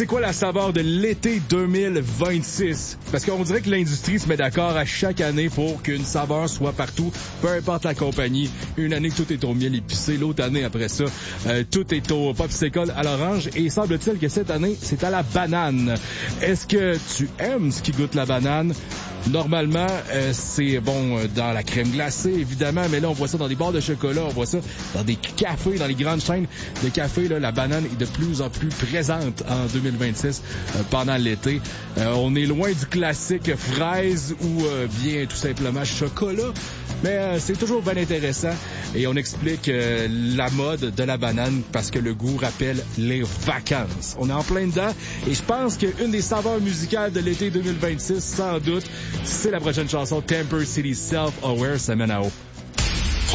c'est quoi la saveur de l'été 2026? Parce qu'on dirait que l'industrie se met d'accord à chaque année pour qu'une saveur soit partout, peu importe la compagnie. Une année, tout est au miel épicé. L'autre année, après ça, tout est au popsicle à l'orange. Et semble-t-il que cette année, c'est à la banane. Est-ce que tu aimes ce qui goûte la banane? Normalement, c'est bon dans la crème glacée, évidemment, mais là, on voit ça dans des barres de chocolat, on voit ça dans des cafés, dans les grandes chaînes de café. Là, la banane est de plus en plus présente en 2026 pendant l'été. On est loin du classique fraise ou bien tout simplement chocolat, mais c'est toujours bien intéressant et on explique la mode de la banane parce que le goût rappelle les vacances. On est en plein dedans et je pense qu'une des saveurs musicales de l'été 2026, sans doute, c'est la prochaine chanson Temper City Self-Aware, ça mène à haut.